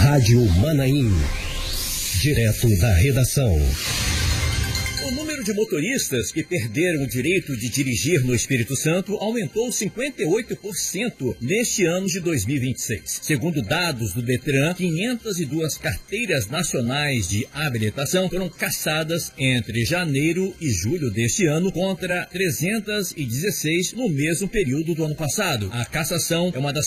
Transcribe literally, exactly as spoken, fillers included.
Rádio Manaim. Direto da redação. O número de motoristas que perderam o direito de dirigir no Espírito Santo aumentou cinquenta e oito por cento neste ano de dois mil e vinte e seis. Segundo dados do Detran, quinhentas e duas carteiras nacionais de habilitação foram cassadas entre janeiro e julho deste ano, contra trezentas e dezesseis no mesmo período do ano passado. A cassação é uma das